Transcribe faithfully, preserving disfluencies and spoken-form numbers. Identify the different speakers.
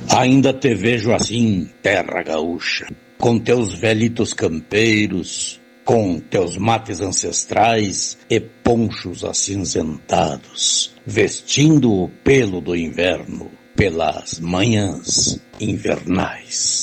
Speaker 1: Ainda te vejo assim, terra gaúcha, com teus velhitos campeiros, com teus mates ancestrais e ponchos acinzentados, vestindo o pelo do inverno pelas manhãs invernais.